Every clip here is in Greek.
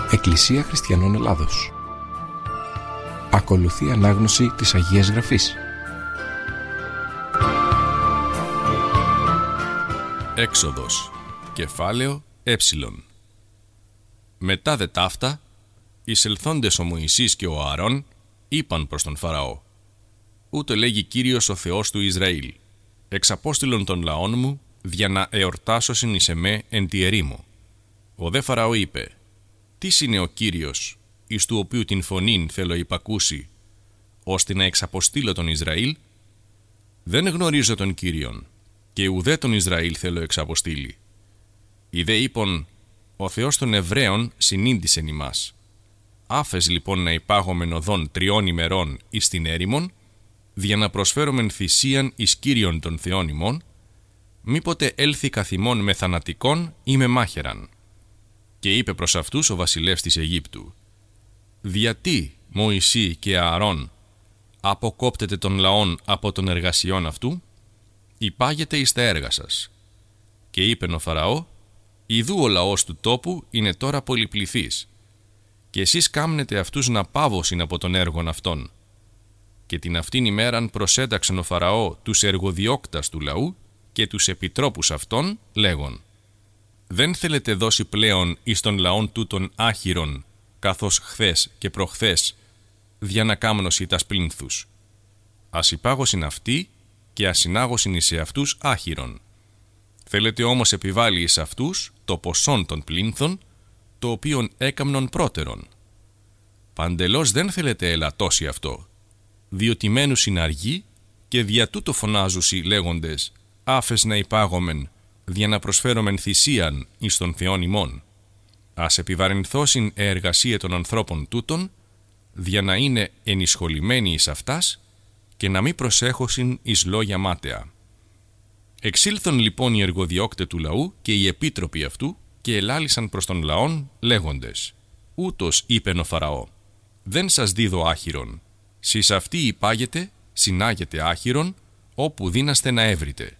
Εκκλησία Χριστιανών Ελλάδος. Ακολουθεί ανάγνωση της Αγίας Γραφής. Έξοδος, κεφάλαιο Έψιλον. Μετά δε ταύτα, εισελθόντες ο Μωυσής και ο Ααρών είπαν προς τον Φαραώ: «Ούτω λέγει Κύριος ο Θεός του Ισραήλ, εξαπόστειλον των λαών μου, δια να εορτάσωσιν εις εμέ εν τη ερήμο». Ο δε Φαραώ είπε: «Τίς είναι ο Κύριος, εις του οποίου την φωνήν θέλω υπακούσει, ώστε να εξαποστείλω τον Ισραήλ? Δεν γνωρίζω τον Κύριον, και ουδέ τον Ισραήλ θέλω εξαποστείλει». Οι δε είπον: «Ο Θεός των Εβραίων συνήντησεν ημάς. Άφες λοιπόν να υπάγομεν οδόν 3 ημερών εις την έρημον, δια να προσφέρομεν θυσίαν εις Κύριον των Θεών ημών, μήποτε έλθει καθημών με θανατικόν ή με μάχαιραν». Και είπε προς αυτούς ο βασιλεύς της Αιγύπτου: «Διατί, Μωυσή και Ααρών, αποκόπτετε των λαών από των εργασιών αυτού? Υπάγετε εις τα έργα σας». Και είπεν ο Φαραώ: «Ιδού ο λαός του τόπου είναι τώρα πολυπληθής, και εσείς κάμνετε αυτούς να πάβωσιν από των έργων αυτών». Και την αυτήν ημέραν προσέταξεν ο Φαραώ τους εργοδιώκτας του λαού και τους επιτρόπους αυτών, λέγον: «Δεν θέλετε δώσει πλέον εις των λαών τούτων άχυρον, καθώς χθες και προχθές, δια να κάμνωσι τας πλήνθους. Ας υπάγωσιν αυτοί και ας συνάγωσιν εις αυτούς άχυρον. Θέλετε όμως επιβάλλει εις αυτούς το ποσόν των πλήνθων, το οποίον έκαμνον πρώτερον. Παντελώς δεν θέλετε ελαττώσει αυτό, διότι μένουν συναργοί και δια τούτο φωνάζουσι λέγοντες: άφες να υπάγομεν, δια να προσφέρομεν θυσίαν εις των Θεών ημών. Ας επιβαρυνθώσιν εργασία των ανθρώπων τούτων, δια να είναι ενισχολημένοι εις αυτάς και να μη προσέχωσιν εις λόγια μάταια». Εξήλθον λοιπόν οι εργοδιώκτε του λαού και οι επίτροποι αυτού και ελάλησαν προς τον λαόν λέγοντες: «Ούτως είπεν ο Φαραώ, δεν σας δίδω άχυρον. Σεις αυτοί υπάγετε, συνάγετε άχυρον, όπου δύναστε να έβρετε.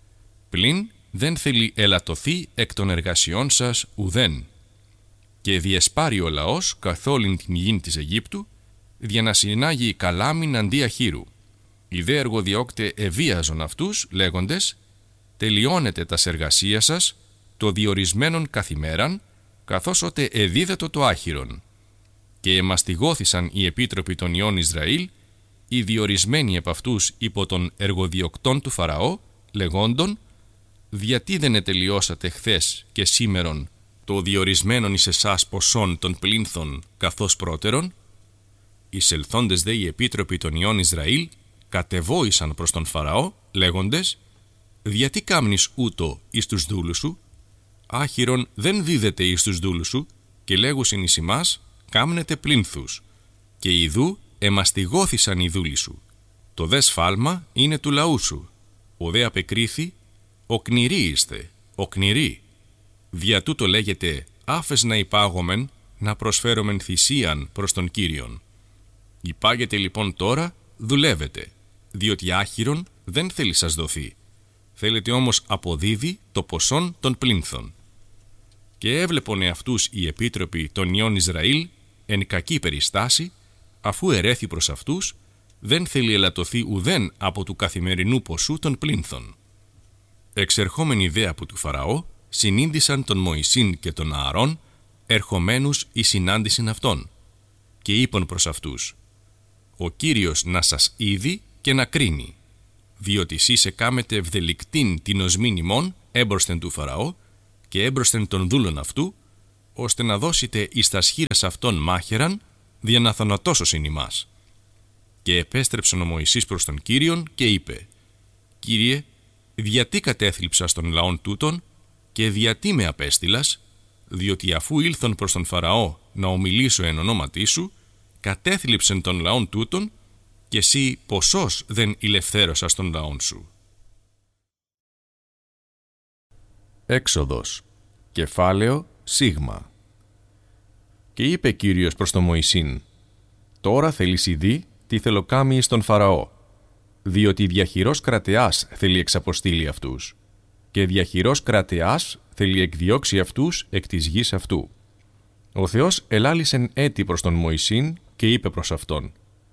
Πλην δεν θέλει ελαττωθεί εκ των εργασιών σας ουδέν. Και διεσπάρει ο λαός καθ' όλην την γην της Αιγύπτου, για να συνάγει καλάμιν αντί αχύρου. Οι δε εργοδιώκτε εβίαζον αυτούς, λέγοντες: τελειώνετε τας εργασίας σας, το διορισμένον καθημέραν, καθώς οτε εδίδετο το άχυρον. Και εμαστιγώθησαν οι επίτροποι των ιών Ισραήλ, οι διορισμένοι επ' αυτούς υπό των εργοδιοκτών του Φαραώ, λεγόντων: διατί δεν ετελειώσατε χθες και σήμερον το διορισμένον εις εσάς ποσόν των πλήνθων καθώς πρώτερον? Εισελθόντες δε οι επίτροποι των ιών Ισραήλ κατεβόησαν προς τον Φαραώ, λέγοντες: διατί κάμνεις ούτω εις τους δούλους σου? Άχυρον δεν δίδεται εις τους δούλους σου, και λέγουσιν εις ημάς: κάμνετε πλήνθους. Και ιδού εμαστιγώθησαν οι δούλοι σου. Το δε σφάλμα είναι του λαού σου. Ο δε απεκρίθη: οκνηροί είστε, οκνηροί. Δια τούτο λέγεται: άφες να υπάγομεν, να προσφέρομεν θυσίαν προς τον Κύριον. Υπάγετε λοιπόν τώρα, δουλεύετε, διότι άχυρον δεν θέλει σας δοθεί. Θέλετε όμως αποδίδει το ποσόν των πλήνθων». Και έβλεπον εαυτούς οι επίτροποι των ιών Ισραήλ εν κακή περιστάση, αφού ερέθη προς αυτούς, δεν θέλει ελαττωθεί ουδέν από του καθημερινού ποσού των πλήνθων. Εξερχόμενοι δε από του Φαραώ, συνήντησαν τον Μωυσήν και τον Ααρών, ερχομένους η συνάντησιν αυτών, και είπαν προς αυτούς: «Ο Κύριος να σας είδει και να κρίνει, διότι εσείς εκάμετε ευδελικτήν την οσμήν ημών έμπροσθεν του Φαραώ και έμπροσθεν των δούλων αυτού, ώστε να δώσετε εις τας χεῖρας αυτών μάχαιραν, δια να θανατώσωσιν ημάς». Και επέστρεψε ο Μωυσής προς τον Κύριον και είπε: «Κύριε, διατί κατέθλιψας των λαών τούτων και διατί με απέστειλας? Διότι αφού ήλθον προς τον Φαραώ να ομιλήσω εν ονόματί σου, κατέθλιψεν των λαών τούτων, και εσύ ποσός δεν ηλευθέρωσας των λαών σου». Έξοδος, κεφάλαιο Σίγμα. Και είπε Κύριος προς τον Μωυσήν: «Τώρα θέλεις ειδεί τι θέλω κάμει εις τον Φαραώ, διότι διαχειρός κρατεάς θέλει εξαποστείλει αυτούς, και διαχειρός κρατεάς θέλει εκδιώξει αυτούς εκ της γης αυτού. Ο Θεός ελάλησεν έτη προς τον Μωυσήν και είπε προς αυτόν: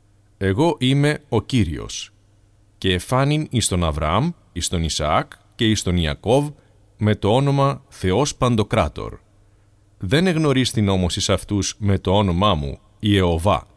«Εγώ είμαι ο Κύριος». Και εφάνην εις τον Αβραάμ, εις τον Ισαάκ και εις τον Ιακώβ με το όνομα Θεός Παντοκράτορ. Δεν εγνωρίστην όμως εις αυτούς με το όνομά μου Ιεωβά.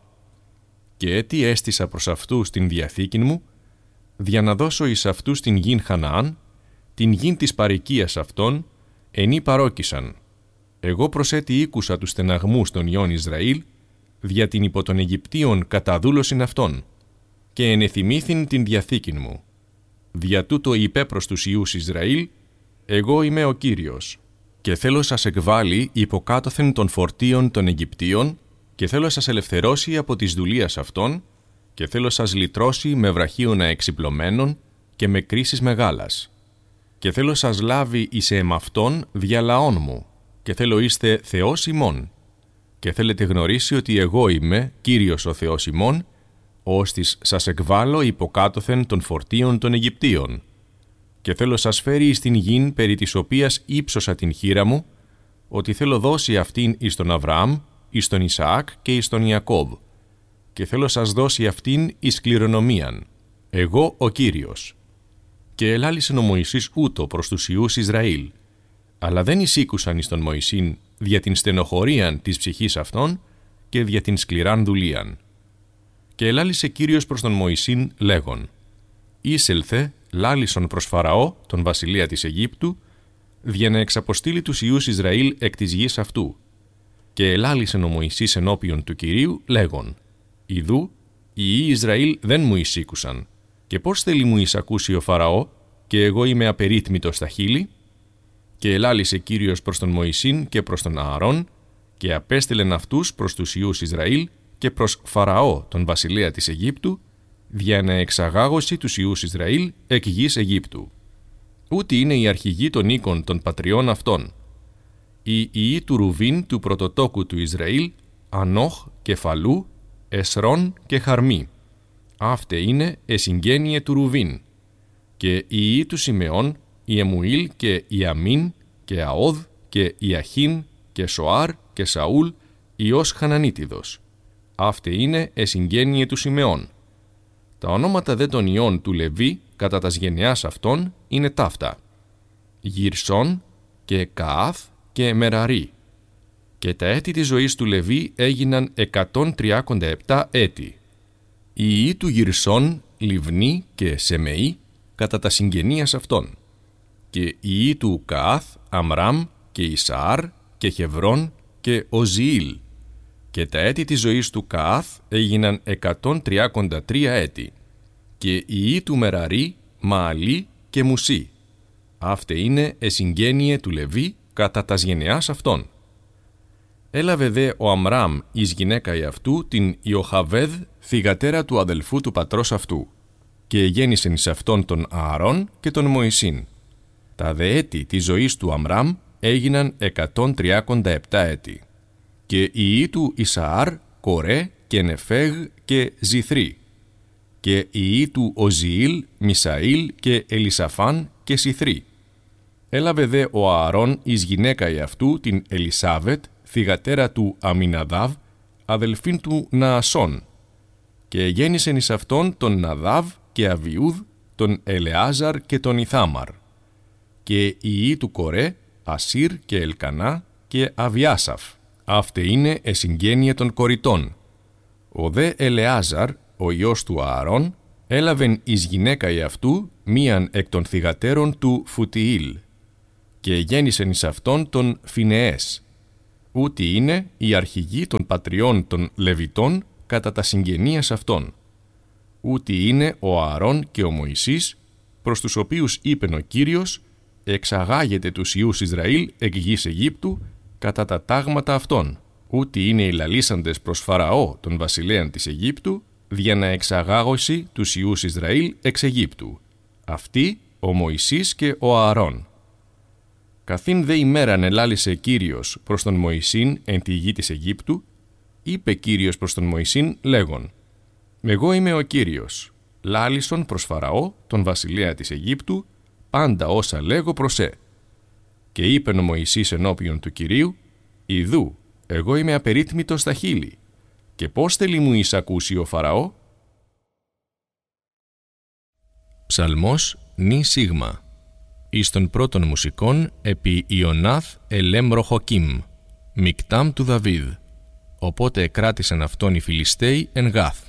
Και έτι έστησα προς αυτούς την διαθήκην μου, για να δώσω εις αυτούς την γην Χαναάν, την γην της παροικίας αυτών, ενή παρόκησαν. Εγώ προσέτι ήκουσα τους στεναγμούς των υιών Ισραήλ, δια την υπό των Αιγυπτίων καταδούλωσιν αυτών, και ενεθυμήθην την διαθήκην μου. Δια τούτο είπε προς τους υιούς Ισραήλ: εγώ είμαι ο Κύριος, και θέλω σας εκβάλει υποκάτωθεν των φορτίων των Αιγυπτίων, και θέλω σας ελευθερώσει από της δουλείας αυτών, και θέλω σας λυτρώσει με βραχίωνα εξυπλωμένων και με κρίσεις μεγάλας. Και θέλω σας λάβει εις εμαυτόν δια λαών μου, και θέλω είστε Θεός ημών. Και θέλετε γνωρίσει ότι εγώ είμαι Κύριος ο Θεός ημών, ώστις σας εκβάλλω υποκάτωθεν των φορτίων των Αιγυπτίων. Και θέλω σας φέρει εις την γην περί της οποίας ύψωσα την χείρα μου, ότι θέλω δώσει αυτήν εις τον Αβραάμ, εις τον Ισαάκ και εις τον Ιακώβ. Και θέλω σας δώσει αυτήν εις κληρονομίαν. Εγώ ο Κύριος. Και ελάλησεν ο Μωυσής ούτω προς τους υιούς Ισραήλ, αλλά δεν εισήκουσαν εις τον Μωυσήν δια την στενοχωρίαν της ψυχής αυτών και δια την σκληράν δουλείαν. Και ελάλησε Κύριος προς τον Μωυσήν λέγον: «Είσελθε, λάλησον προς Φαραώ, τον βασιλεία της Αιγύπτου, δια να εξαποστείλει τους υιούς Ισραήλ εκ της γης αυτού». Και ελάλησεν ο Μωυσής ενώπιον του Κυρίου λέγον: «Ιδού, οι υιοί Ισραήλ δεν μου εισήκουσαν, και πώς θέλει μου εισακούσει ο Φαραώ, και εγώ είμαι απερίτμητος στα χείλη?» Και ελάλησε Κύριος προς τον Μωυσήν και προς τον Ααρών, και απέστειλεν αυτούς προς τους υιούς Ισραήλ και προς Φαραώ, τον βασιλέα της Αιγύπτου, δια να εξαγάγωση τους υιούς Ισραήλ εκ γης Αιγύπτου. Ούτι είναι η αρχηγοί των οίκων των πατριών αυτών. Οι υιοί του Ρουβίν του πρωτοτόκου του Ισραήλ, Ανόχ και Φαλού, Εσρών και Χαρμί. Αύτε είναι εσυγγένειε του Ρουβίν. Και οι υιοί του Σιμεών, Ιεμουήλ και Ιαμίν και Αόδ και Ιαχίν και Σοάρ και Σαούλ, υιός Χανανίτιδος. Αύτε είναι εσυγγένειε του Σιμεών. Τα ονόματα δε των υιών του Λεβί κατά τας γενεάς αυτών είναι ταύτα: Γυρσόν και Καάθ και Μεραρί. Και τα έτη της ζωής του Λεβί έγιναν 137 έτη. Οι υιοί του Γυρσόν, Λιβνί και Σεμεή κατά τα συγγενείας αυτών. Και οι υιοί του Καάθ, Αμράμ και Ισαάρ και Χεβρών και Οζιήλ. Και τα έτη της ζωής του Καάθ έγιναν 133 έτη. Και οι υιοί του Μεραρί, Μααλί και Μουσί. Αύτε είναι εσυγγένειε του Λεβί κατά τας γενεάς αυτών. Έλαβε δε ο Αμράμ εις γυναίκα εαυτού την Ιοχαβέδ, θυγατέρα του αδελφού του πατρός αυτού, και γέννησεν εις αυτόν τον Ααρών και τον Μωυσήν. Τα δε έτη της ζωής του Αμράμ έγιναν 137 έτη. Και οι υιοί του Ισαάρ, Κορέ και Νεφέγ και Ζιθρή. Και οι υιοί του Οζιήλ, Μισαήλ και Ελισαφάν και Σιθρή. Έλαβε δε ο Ααρών εις γυναίκα εαυτού την Ελισάβετ, θυγατέρα του Αμιναδάβ, αδελφήν του Ναασών. Και γέννησεν εις αυτόν τον Ναδάβ και Αβιούδ, τον Ελεάζαρ και τον Ιθάμαρ. Και οι υιοί του Κορέ, Ασύρ και Ελκανά και Αβιάσαφ. Αύτε είναι εσυγγένεια των κοριτών. Ο δε Ελεάζαρ, ο υιός του Ααρών, έλαβεν εις γυναίκα εαυτού μίαν εκ των θυγατέρων του Φουτιήλ. Και γέννησεν εις αυτόν τον Φινεές. Ούτι είναι η αρχηγή των πατριών των Λεβιτών κατά τα συγγενείας αυτών. Ούτι είναι ο Ααρών και ο Μωυσής, προς τους οποίους είπεν ο Κύριος: εξαγάγετε τους υιούς Ισραήλ εκ γης Αιγύπτου κατά τα τάγματα αυτών. Ούτι είναι οι λαλήσαντες προς Φαραώ τον βασιλέαν της Αιγύπτου, δια να εξαγάγωση τους υιούς Ισραήλ εξ Αιγύπτου. Αυτοί ο Μωυσής και ο Ααρών. Καθήν δε ημέραν ελάλησε Κύριος προς τον Μωυσήν εν τη γη της Αιγύπτου, είπε Κύριος προς τον Μωυσήν λέγον: εγώ είμαι ο Κύριος, λάλησον προς Φαραώ τον βασιλέα της Αιγύπτου, πάντα όσα λέγω προς σε. Και είπεν ο Μωυσής ενώπιον του Κυρίου: ιδού, Εγώ είμαι απερίτμητος στα χείλη. Και πώς θέλει μου εισακούσει ο Φαραώ? Ψαλμός νη σίγμα. Εις των πρώτων μουσικών επί Ιωνάθ ελέμ ροχοκίμ, μικτάμ του Δαβίδ. Οπότε εκράτησαν αυτόν οι Φιλιστέοι εν Γάθ.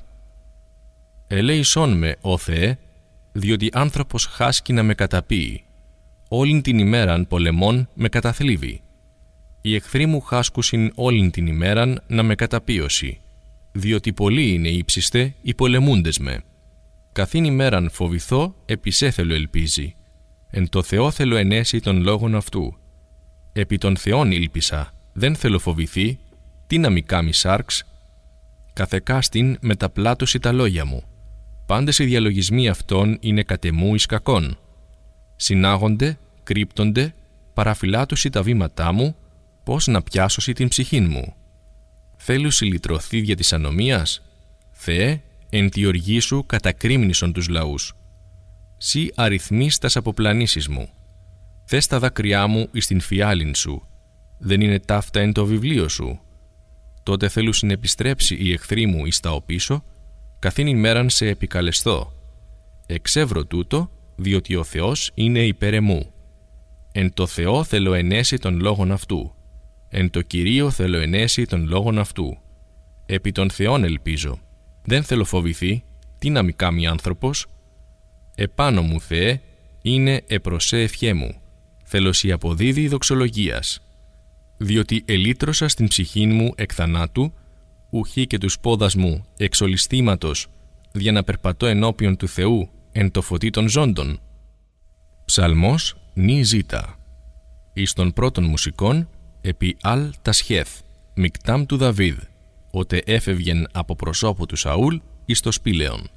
Ελέησόν με, ο Θεέ, διότι άνθρωπος χάσκει να με καταπίει. Όλην την ημέραν πολεμών με καταθλίβει. Οι εχθροί μου χάσκουσιν όλην την ημέραν να με καταπίωσει, διότι πολλοί είναι ύψιστε οι πολεμούντες με. Καθήν ημέραν φοβηθώ, επισέ θέλω ελπίζει. Εν το Θεό θέλω ενέσει των λόγων αυτού. Επί των Θεών ήλπισα, δεν θέλω φοβηθεί, τι να μη κάμει σάρξ. Καθεκάστην μεταπλάτωση τα λόγια μου. Πάντες οι διαλογισμοί αυτών είναι κατεμού εις κακόν. Συνάγονται, κρύπτονται, παραφυλάτωση τα βήματά μου, πώς να πιάσωση την ψυχήν μου. Θέλω συλλητρωθεί δια της ανομίας. Θεέ, εν τη οργή σου κατακρίμνησον τους λαούς. Σύ αριθμείς τας αποπλανήσεις μου. Θες τα δάκρυά μου εις την φιάλην σου. Δεν είναι ταύτα εν το βιβλίο σου. Τότε θέλω συνεπιστρέψει οι εχθροί μου εις τα οπίσω, καθήν ημέραν σε επικαλεστώ. Εξεύρω τούτο, διότι ο Θεός είναι υπέρ εμού. Εν το Θεό θέλω ενέσει των λόγων αυτού. Εν το Κυρίω θέλω ενέσει των λόγων αυτού. Επί των Θεών ελπίζω. Δεν θέλω φοβηθεί, τι να μη κάμει άνθρωπος. Επάνω μου, Θεέ, είναι επροσέ ευχέ μου. Θέλω σοι αποδίδει δοξολογίας. Διότι ελύτρωσα στην ψυχήν μου εκ θανάτου, ουχή και τους πόδας μου εξ ολισθήματος, για να περπατώ ενώπιον του Θεού εν το φωτί των ζώντων. Ψαλμός νη ζήτα. Εις των πρώτων μουσικών επί αλ τασχέθ, μικτάμ του Δαβίδ, ότε έφευγεν από προσώπου του Σαούλ εις το σπήλαιον.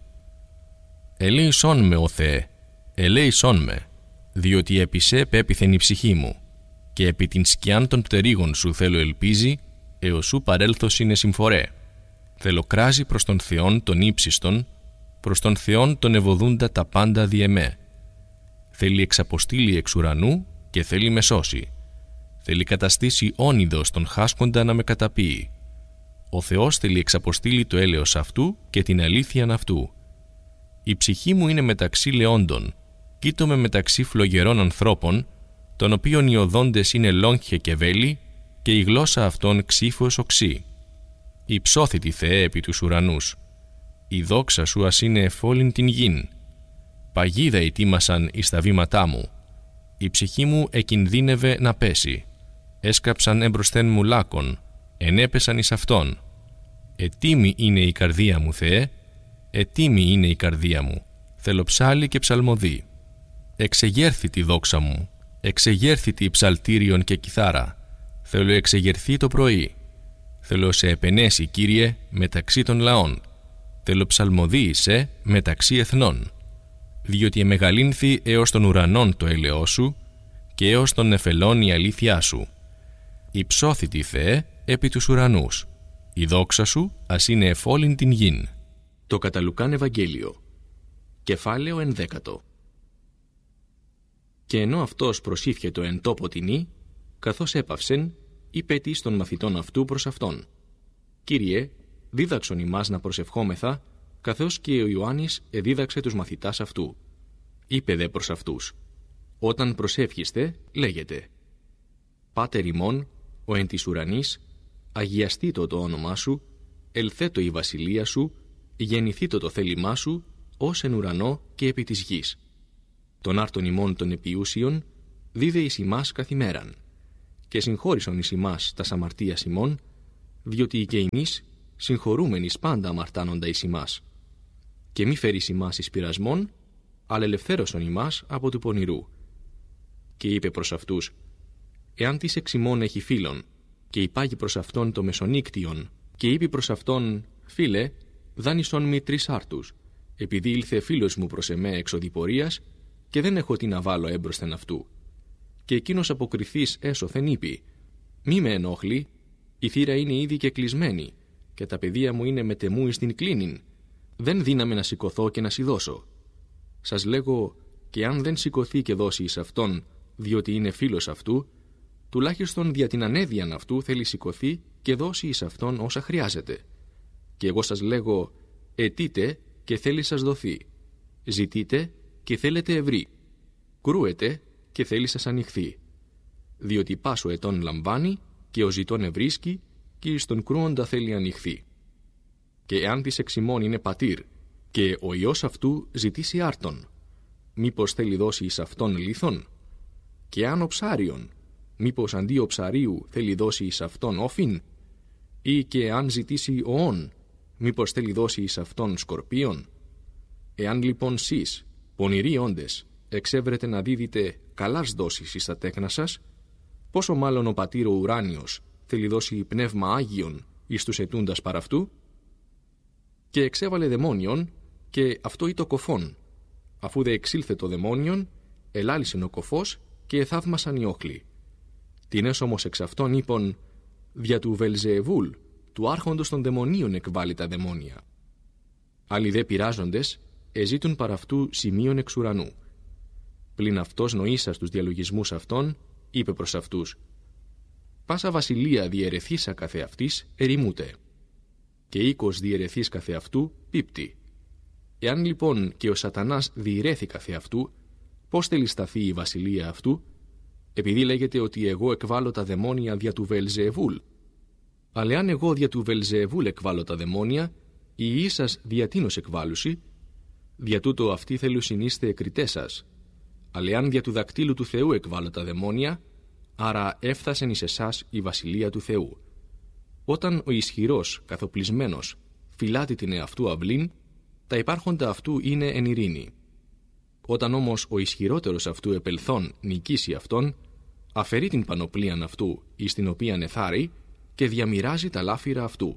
Ελέησόν με, ο Θεέ, ελέησόν με, διότι επί σε πέπιθεν η ψυχή μου, και επί την σκιάν των πτερίγων σου θέλω ελπίζει, έως σου παρέλθος είναι συμφορέ. Θέλω κράζει προς τον Θεόν τον ύψιστον, προς τον Θεόν τον ευωδούντα τα πάντα διεμέ. Θέλει εξαποστήλει εξ ουρανού και θέλει με σώσει. Θέλει καταστήσει όνειδος τον χάσκοντα να με καταπίει. Ο Θεός θέλει εξαποστήλει το έλεος αυτού και την αλήθειαν αυτού. Η ψυχή μου είναι μεταξύ λεόντων, κοίτομαι μεταξύ φλογερών ανθρώπων, των οποίων οι οδόντες είναι λόγχε και βέλη, και η γλώσσα αυτών ξύφος οξύ. Υψώθητη Θεέ επί τους ουρανούς. Η δόξα σου ας είναι εφόλην την γην. Παγίδα ετοίμασαν εις τα βήματά μου. Η ψυχή μου εκινδύνευε να πέσει. Έσκαψαν εμπροσθέν μου λάκων, ενέπεσαν εις αυτόν. Ετοίμη είναι η καρδία μου, Θεέ, ετοίμη είναι η καρδία μου. Θέλω ψάλι και ψαλμοδί. Εξεγέρθη τη δόξα μου, εξεγέρθη τη ψαλτήριον και κιθάρα. Θέλω εξεγερθεί το πρωί. Θέλω σε επενέσει, Κύριε, μεταξύ των λαών. Θέλω ψαλμοδί σε μεταξύ εθνών. Διότι εμεγαλύνθη έως των ουρανών το έλεος σου και έως των νεφελών η αλήθειά σου. Υψώθητη Θεέ επί τους ουρανούς. Η δόξα σου ας είναι εφόλην την γην. Το κατά Λουκάν Ευαγγέλιο. Κεφάλαιο 11. Και ενώ αυτός προσήφιετο εν τόπο τινή, καθώς έπαυσεν, είπε της των μαθητών αυτού προς αυτόν. Κύριε, δίδαξον ημάς να προσευχόμεθα, καθώς και ο Ιωάννης εδίδαξε τους μαθητάς αυτού. Είπε δε προς αυτούς. Όταν προσεύχεστε, λέγετε. Πάτερ ημών, ο εν της ουρανής, αγιαστήτω το όνομά σου, ελθέτω η βασιλεία σου, γεννηθήτω το θέλημά σου, ως εν ουρανό και επί της γης. Τον άρτον ημών των επιούσιων, δίδε εις ημάς καθημέραν, και συγχώρησον εις ημάς τας αμαρτίας ημών, διότι και εμείς συγχωρούμενοι πάντα αμαρτάνοντα εις ημάς. Και μη φέρεις ημάς εις πειρασμόν, αλλά ελευθέρωσον ημάς από του πονηρού. Και είπε προς αυτούς, εάν της εξ ημών έχει φίλον, και υπάγει προς αυτόν το μεσονύκτιον, και είπε προς αυτόν, φίλε, δάνεισον μη 3 άρτους, επειδή ήλθε φίλος μου προς εμέ εξ οδηπορίας, και δεν έχω τι να βάλω έμπροσθεν αυτού. Και εκείνος αποκριθής έσωθεν είπε, μη με ενόχλη, η θύρα είναι ήδη και κλεισμένη, και τα παιδεία μου είναι μετεμού εις την κλίνην. Δεν δύναμαι να σηκωθώ και να σι δώσω. Σας λέγω, και αν δεν σηκωθεί και δώσει εις αυτόν, διότι είναι φίλος αυτού, τουλάχιστον δια την ανέδειαν αυτού θέλει σηκωθεί και δώσει εις αυτόν όσα χρειάζεται. Και εγώ σας λέγω, αιτείτε και θέλει σας δοθεί, ζητείτε και θέλετε ευρύ, κρούετε και θέλει σας ανοιχθεί. Διότι πάσο ετών λαμβάνει και ο ζητών ευρίσκει και εις τον κρούοντα θέλει ανοιχθεί. Και εάν της εξημών είναι πατήρ και ο ιός αυτού ζητήσει άρτον, μήπως θέλει δώσει εις αυτόν λίθον? Και αν ο ψάριον, μήπως αντί ο ψαρίου θέλει δώσει εις αυτόν όφιν? Ή και αν ζητήσει οόν, μήπως θέλει δώσει εις αυτόν σκορπίον? Εάν λοιπόν σεις, πονηροί όντες, εξέβρετε να δίδετε καλάς δόσεις εις τα τέκνα σας, πόσο μάλλον ο πατήρ ο ουράνιος θέλει δώσει πνεύμα Άγιον εις τους ετούντας παρ' αυτού? Και εξέβαλε δαιμόνιον, και αυτό ή το κοφόν. Αφού δε εξήλθε το δαιμόνιον, ελάλησεν ο κοφός και εθαύμασαν οι όχλοι. Τινές όμως εξ αυτών είπων, δια του Βελζεεβούλ, του άρχοντος των δαιμονίων εκβάλλει τα δαιμόνια. Άλλοι δε πειράζοντες, εζήτουν παρ' αυτού σημείων εξ ουρανού. Πλην αυτός νοήσας τους διαλογισμούς αυτών, είπε προς αυτούς, πάσα βασιλεία διαιρεθήσα καθεαυτής ερημούται, και οίκος διαιρεθής καθεαυτού πίπτει. Εάν λοιπόν και ο σατανάς διηρέθη καθεαυτού, πώς θέλει σταθεί η βασιλεία αυτού? Επειδή λέγεται ότι εγώ εκβάλλω τα δαιμόνια δια του Βελζεεβούλ. Αλλά αν εγώ δια του Βελζεεβούλ εκβάλλω τα δαιμόνια, οι ιοί σας δια τίνος εκβάλλουσι? Δια τούτο αυτοί θέλουσιν είστε εκριτές σας. Αλλά αν δια του δακτύλου του Θεού εκβάλλω τα δαιμόνια, άρα έφθασεν εις εσάς η βασιλεία του Θεού. Όταν ο ισχυρός, καθοπλισμένος, φυλάτει την εαυτού αυλήν, τα υπάρχοντα αυτού είναι εν ειρήνη. Όταν όμως ο ισχυρότερος αυτού επελθών νικήσει αυτόν, αφαιρεί την πανοπλίαν αυτού εις την οποίαν εθάρει και διαμοιράζει τα λάφυρα αυτού.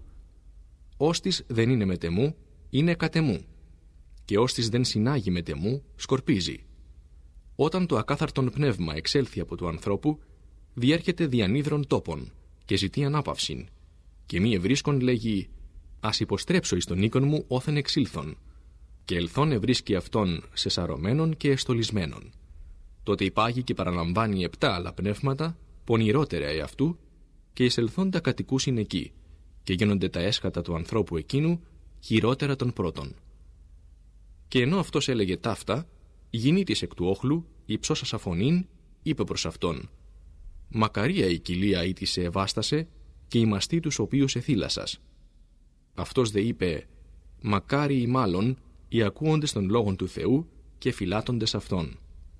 Όστις δεν είναι μετεμού, είναι κατεμού, και όστις δεν συνάγει μετεμού, σκορπίζει. Όταν το ακάθαρτον πνεύμα εξέλθει από του ανθρώπου, διέρχεται διανύδρων τόπων και ζητεί ανάπαυσιν, και μη ευρίσκον λέγει, ας υποστρέψω εις τον οίκον μου όθεν εξήλθον, και ελθόν ευρίσκει αυτόν σεσαρωμένον και εστολισμένον. Τότε υπάγει και παραλαμβάνει 7 άλλα πνεύματα, πονηρότερα εαυτού, και εισελθόντα κατοικούσιν εκεί, και γίνονται τα έσχατα του ανθρώπου εκείνου χειρότερα των πρώτων. Και ενώ αυτός έλεγε ταύτα, γυνήτης εκ του όχλου, υψώσας αφωνήν, είπε προς αυτόν, μακαρία η κοιλία ή τη σε ευάστασε, και οι μαστοί τους οποίους εθύλασας. Αυτός δε είπε, μακάρι ή μάλλον οι ακούοντες των λόγων του Θεού και φυλάτοντες αυτών.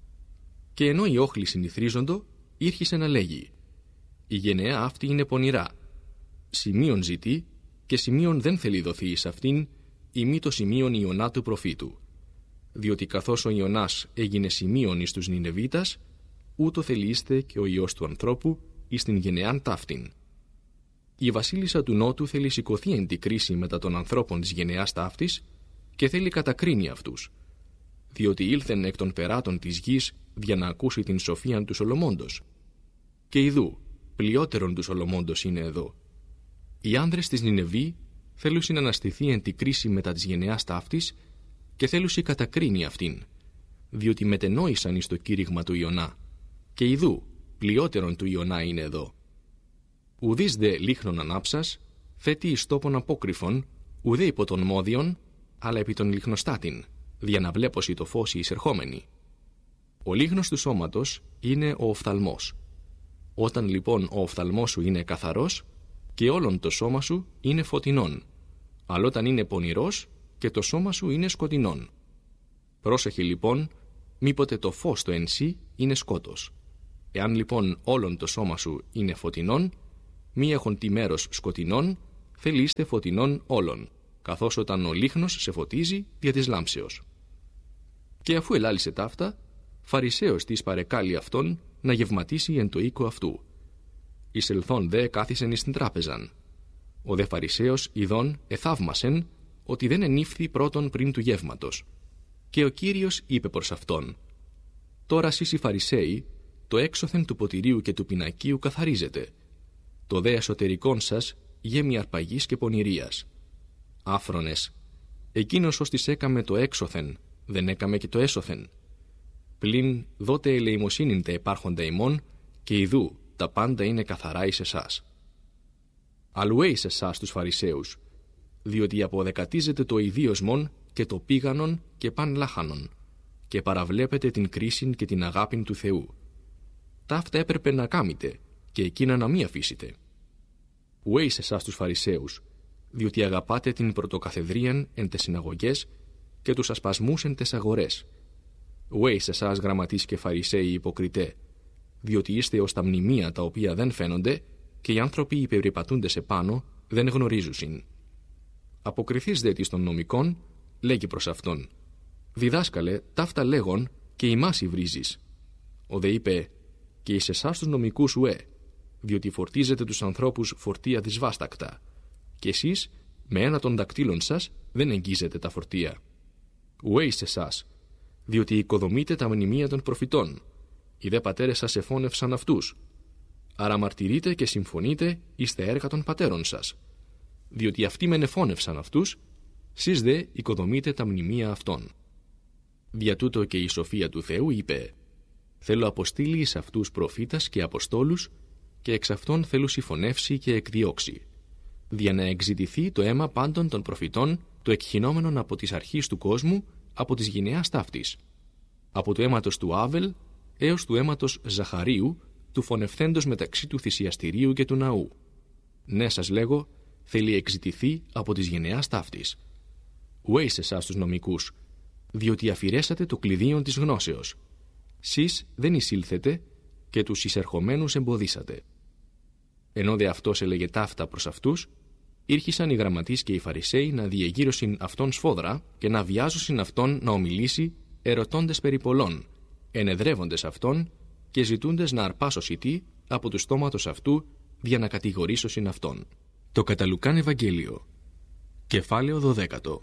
Και ενώ οι όχλοι συνηθρίζοντο, ήρχισε να λέγει, η γενεά αυτή είναι πονηρά. Σημείων ζητεί και σημείων δεν θέλει δοθεί εις αυτήν, ή μη το σημείων Ιωνά του προφήτου. Διότι καθώς ο Ιωνάς έγινε σημείων εις τους Νινεβίτας, ούτω θελείστε και ο Υιός του ανθρώπου εις την γενεάν ταύτην. Η βασίλισσα του Νότου θέλει σηκωθεί εν τη κρίση μετά των ανθρώπων της γενεάς ταύτης και θέλει κατακρίνει αυτούς, διότι ήλθεν εκ των περάτων της γης για να ακούσει την σοφίαν του Σολομώντος. Και ιδού, πλειότερον του Σολομώντος είναι εδώ. Οι άνδρες της Νινεβή θέλουσιν να αναστηθεί εν τη κρίση μετά της γενεάς ταύτης και θέλουσι κατακρίνει αυτήν, διότι μετενόησαν εις το κήρυγμα του Ιωνά, και ιδού, πλειότερον του Ιωνά είναι εδώ. Ουδείς δε λίχνον ανάψας, θέτει εις τόπον απόκρυφων, ουδέ υπό των μόδιων, αλλά επί των λιχνοστάτην, δια να βλέπωσι το φως η εισερχόμενη. Ο λίγνος του σώματος είναι ο οφθαλμός. Όταν λοιπόν ο οφθαλμός σου είναι καθαρός, και όλον το σώμα σου είναι φωτεινόν, αλλά όταν είναι πονηρός, και το σώμα σου είναι σκοτεινόν. Πρόσεχε λοιπόν, μήποτε το φως το εν σύ είναι σκότος. Εάν λοιπόν όλον το σώμα σου είναι φωτεινόν, μη έχουν τη μέρος σκοτεινόν, θελείστε φωτεινόν όλων, καθώς όταν ο λίχνος σε φωτίζει δια της λάμψεως. Και αφού ελάλησε ταύτα, Φαρισαίος της παρεκάλει αυτόν να γευματίσει εν το οίκο αυτού. Εισελθόν δε κάθισεν εις την τράπεζαν. Ο δε Φαρισαίος ειδών εθαύμασεν ότι δεν ενήφθη πρώτον πριν του γεύματος. Και ο Κύριος είπε προς αυτόν, «Τώρα σεις οι Φαρισαίοι, το έξωθεν του ποτηρίου και του πινακίου καθαρίζετε. Το δε εσωτερικόν σας γέμει αρπαγής και πονηρίας. Άφρονες, εκείνος ως της έκαμε το έξωθεν, δεν έκαμε και το έσωθεν. Πλην δότε ελεημοσύνην τα υπάρχοντα ημών, και ιδού τα πάντα είναι καθαρά εις εσάς. Αλλουέ εις εσάς τους Φαρισαίους, διότι αποδεκατίζετε το ιδίωσμον και το πήγανον και παν λάχανον, και παραβλέπετε την κρίσιν και την αγάπην του Θεού. Ταύτα έπρεπε να κάμετε, και εκείνα να μη αφήσετε. Ουέ εις εσάς τους Φαρισαίους, διότι αγαπάτε την πρωτοκαθεδρίαν εν τες συναγωγές και τους ασπασμούς εν τες αγορές. Ουέ εις εσάς γραμματείς και Φαρισαίοι υποκριτέ, διότι είστε ως τα μνημεία τα οποία δεν φαίνονται, και οι άνθρωποι οι περιπατούντες επάνω δεν γνωρίζουσιν. Αποκριθείς δε της των νομικών, λέγει προς αυτόν: «Διδάσκαλε, ταύτα λέγον και ημάς υβρίζεις». Ο δε είπε: «Και εις εσάς τους νομικούς ουέ, διότι φορτίζετε τους ανθρώπους φορτία δυσβάστακτα, και εσείς με ένα των δακτύλων σας δεν εγγίζετε τα φορτία. Ουέ εις εσάς, διότι οικοδομείτε τα μνημεία των προφητών, οι δε πατέρες σας εφώνευσαν αυτούς. Άρα μαρτυρείτε και συμφωνείτε εις τα έργα των πατέρων σας, διότι αυτοί μεν εφώνευσαν αυτούς, σεις δε οικοδομείτε τα μνημεία αυτών». Δια τούτο και η σοφία του Θεού είπε: «Θέλω αποστείλει εις αυτούς προφήτας και αποστόλους, και εξ αυτών θέλω συμφωνεύσει και εκδιώξει, δια να εξητηθεί το αίμα πάντων των προφητών, το εκχυνόμενον από της αρχής του κόσμου, από της γενεάς ταύτης, από το αίματος του Άβελ έως του αίματος Ζαχαρίου, του φωνευθέντος μεταξύ του θυσιαστηρίου και του ναού. Ναι, σας λέγω, θέλει εξητηθεί από της γενεάς ταύτης. Ουέ εις εσάς τους νομικούς, διότι αφηρέσατε το κλειδίον της γνώσεως. Σεις δεν εισήλθετε και τους εισερχομένους εμποδίσατε». Ενώ δε αυτός έλεγε ταύτα προς αυτούς, ήρχισαν οι γραμματείς και οι Φαρισαίοι να διεγείρωσιν αυτόν σφόδρα και να βιάζωσιν αυτόν να ομιλήσει, ερωτώντες περί πολλών, ενεδρεύοντες αυτόν και ζητούντες να αρπάσωσιτί από του στόματος αυτού για να κατηγορήσωσιν αυτόν. Το κατά Λουκάν Ευαγγέλιο, κεφάλαιο 12.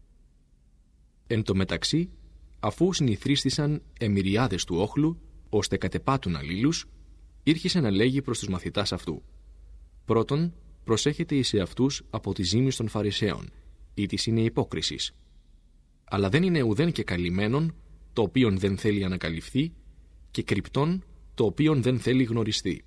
Εν τω μεταξύ, αφού συνηθρίστησαν εμυριάδες του όχλου, ώστε κατεπάτουν αλλήλους, ήρχισε να λέγει προς τους μαθητάς αυτού: «Πρώτον, προσέχετε εις εαυτούς από τη ζήμη των Φαρισαίων, ή της είναι υπόκρισης. Αλλά δεν είναι ουδέν και καλυμμένον, το οποίον δεν θέλει ανακαλυφθεί, και κρυπτόν, το οποίον δεν θέλει γνωριστεί.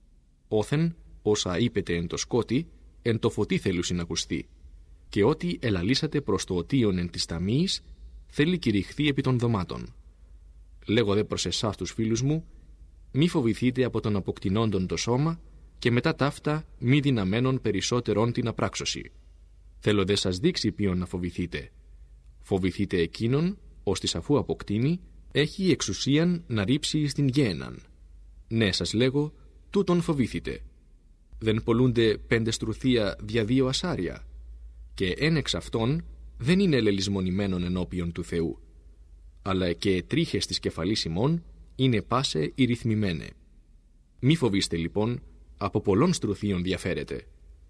Όθεν, όσα είπετε εν το σκότη, εν το φωτί θέλουσιν ακουστεί, και ό,τι ελαλήσατε προς το οτίον εν της ταμείας, θέλει κηρυχθεί επί των δωμάτων. Λέγω δε προς εσάς τους φίλους μου, μη φοβηθείτε από τον αποκτηνόντον το σώμα, και μετά ταύτα μη δυναμένων περισσότερον την απράξωση. Θέλω δε σας δείξει ποιον να φοβηθείτε. Φοβηθείτε εκείνον, ώστις αφού αποκτήνει, έχει εξουσίαν να ρίψει εις την γέεναν. Ναι, σας λέγω, τούτον φοβήθητε. Δεν πολλούνται 5 στρουθία δια 2 ασάρια, και εν εξ αυτών δεν είναι ελελισμονημένον ενώπιον του Θεού, αλλά και τρίχες της κεφαλής ημών είναι πάσε οι ρυθμημένε. Μη φοβήστε λοιπόν, από πολλών στρουθίων διαφέρετε.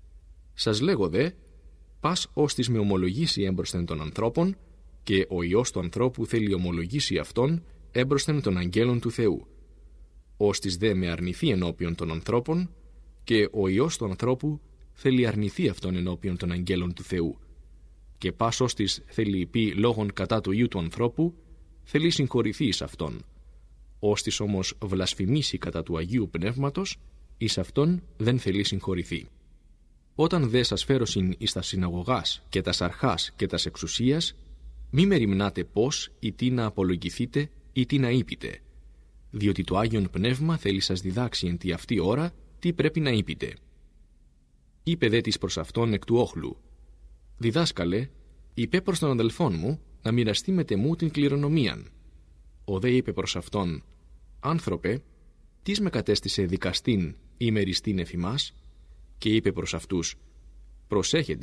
Σας λέγω δε, πας ώστις με ομολογήσει έμπροσθεν των ανθρώπων, και ο Υιός του ανθρώπου θέλει ομολογήσει αυτόν έμπροσθεν των αγγέλων του Θεού. Ώστις δε με αρνηθεί ενώπιον των ανθρώπων, και ο Υιός του ανθρώπου θέλει αρνηθεί αυτόν ενώπιον των αγγέλων του Θεού. Και πας ώστις θέλει πει λόγον κατά του Υιού του ανθρώπου, θέλει συγχωρηθεί εις αυτόν. Ώστις όμως βλασφημίσει κατά του Αγίου Πνεύματος, εις αυτόν δεν θέλει συγχωρηθεί. Όταν δε σας φέρωσιν εις τα συναγωγάς και τας αρχάς και τας εξουσίας, μη μεριμνάτε πώς ή τι να απολογηθείτε ή τι να είπετε, διότι το Άγιον Πνεύμα θέλει σας διδάξει εν τη αυτή ώρα τι πρέπει να είπετε. Είπε δε της προς αυτόν εκ του όχλου: «Διδάσκαλε, είπε προς τον αδελφόν μου να μοιραστεί με τεμού την κληρονομίαν». Ο δε είπε προς αυτόν: «Άνθρωπε, τις με κατέστησε δικαστήν ή μεριστήν εφ' ημάς?» Και είπε προς αυτούς: «Προσέχετε